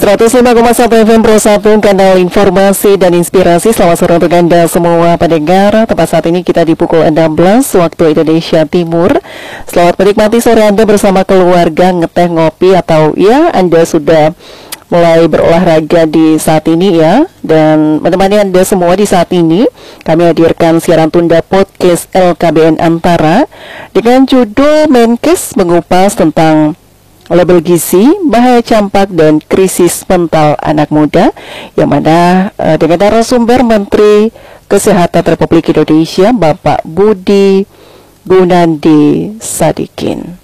105,1 FM Pro 1, kanal informasi dan inspirasi. Selamat sore untuk Anda semua pendengar. Tepat saat ini kita di pukul 16 waktu Indonesia Timur. Selamat menikmati sore Anda bersama keluarga, ngeteh, ngopi, atau ya Anda sudah mulai berolahraga di saat ini ya. Dan menemani Anda semua di saat ini, kami hadirkan siaran tunda podcast LKBN Antara dengan judul Menkes mengupas tentang label gizi, bahaya campak, dan krisis mental anak muda, yang mana dengan narasumber Menteri Kesehatan Republik Indonesia Bapak Budi Gunadi Sadikin.